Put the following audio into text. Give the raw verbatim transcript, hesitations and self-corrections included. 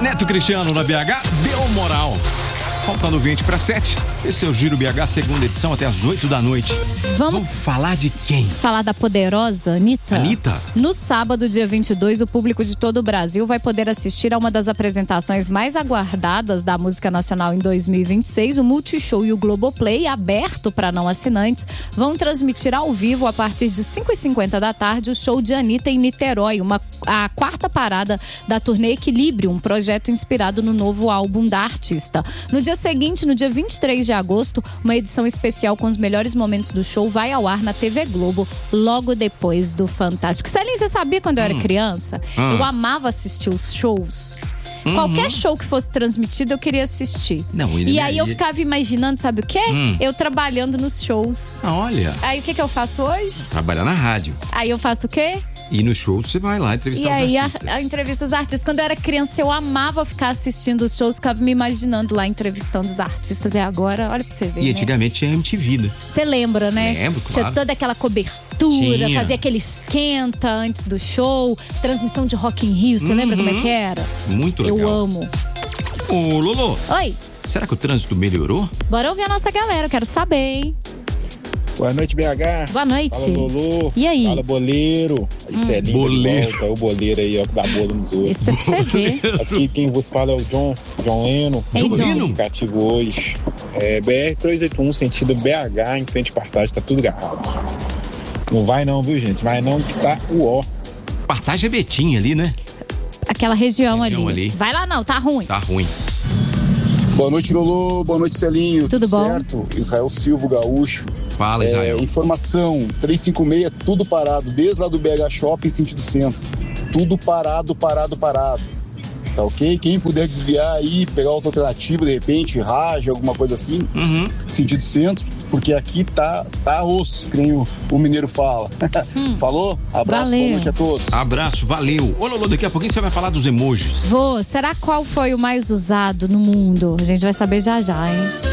Neto Cristiano na B H, deu moral. Faltando vinte para sete, esse é o Giro B H, segunda edição, até às oito da noite. Vamos, Vamos falar de quem? Falar da poderosa Anitta. Anitta? No sábado, dia vinte e dois, o público de todo o Brasil vai poder assistir a uma das apresentações mais aguardadas da música nacional em dois mil e vinte e seis. O Multishow e o Globoplay, aberto para não assinantes, vão transmitir ao vivo a partir de cinco e cinquenta da tarde o show de Anitta em Niterói, uma, a quarta parada da turnê Equilíbrio, um projeto inspirado no novo álbum da artista. No dia seguinte, no dia vinte e três de agosto, uma edição especial com os melhores momentos do show vai ao ar na T V Globo, logo depois do Fantástico. Celinho, você sabia quando eu era hum. criança? Hum. Eu amava assistir os shows. Uhum. Qualquer show que fosse transmitido, eu queria assistir. Não, ele e não aí é- eu ficava imaginando, sabe o quê? Hum. Eu trabalhando nos shows. Ah, olha, Aí o que que eu faço hoje? trabalhar na rádio. Aí eu faço o quê? E no show você vai lá entrevistar E os aí a, artistas. a entrevista dos artistas. Quando eu era criança, eu amava ficar assistindo os shows, ficava me imaginando lá entrevistando os artistas. E agora, olha pra você ver, E né? antigamente tinha M T V, né? Você lembra, né? Lembro, Tinha claro. toda aquela cobertura, Tinha. fazia aquele esquenta antes do show, transmissão de Rock in Rio, você lembra como é que era? Muito legal. Eu amo. Ô, Lolo, Oi, será que o trânsito melhorou? bora ouvir a nossa galera, eu quero saber, hein? Boa noite, B H. Boa noite. Fala, Lolo. E aí? Fala, boleiro. Isso é lindo Boleiro. de volta. O boleiro aí, ó, que dá bolo nos outros. Isso é pra você ver. Aqui quem vos fala é o John, John Leno. Ei, Tô John. no aplicativo hoje. É, B R trezentos e oitenta e um, sentido B H, em frente à Partage, tá tudo agarrado. Não vai não, viu, gente? Vai não, que tá o ó. Partage é Betinha ali, né? Aquela região, Região ali. ali. Vai lá não, tá ruim. Tá ruim. Boa noite, Lolo. Boa noite, Celinho. Tudo bom? certo? Israel Silva, gaúcho. Fala, Israel. É, informação, trezentos e cinquenta e seis, tudo parado, desde lá do B H Shopping, sentido centro. Tudo parado, parado, parado. Tá ok? Quem puder desviar aí, pegar outra alternativa, de repente, Raja, alguma coisa assim, Uhum. sentido centro, porque aqui tá, tá osso, que nem o, o mineiro fala. Falou? Abraço, Valeu. boa noite a todos. Abraço, valeu. Ô, Lolo, daqui a pouquinho você vai falar dos emojis. Vou, será qual foi o mais usado no mundo? A gente vai saber já já, hein?